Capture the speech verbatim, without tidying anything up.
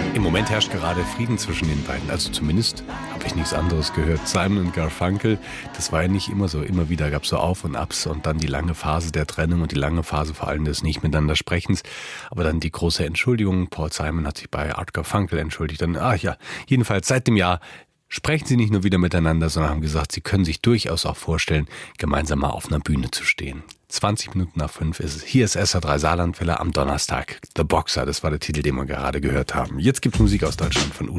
Im Moment herrscht gerade Frieden zwischen den beiden. Also zumindest habe ich nichts anderes gehört. Simon und Garfunkel, das war ja nicht immer so. Immer wieder gab es so Auf und Abs und dann die lange Phase der Trennung und die lange Phase vor allem des nicht miteinander Sprechens. Aber dann die große Entschuldigung. Paul Simon hat sich bei Art Garfunkel entschuldigt. Dann, ach ja, jedenfalls seit dem Jahr sprechen sie nicht nur wieder miteinander, sondern haben gesagt, sie können sich durchaus auch vorstellen, gemeinsam mal auf einer Bühne zu stehen. zwanzig Minuten nach fünf ist es. Hier ist S R drei Saarlandwelle am Donnerstag. The Boxer, das war der Titel, den wir gerade gehört haben. Jetzt gibt's Musik aus Deutschland von Udo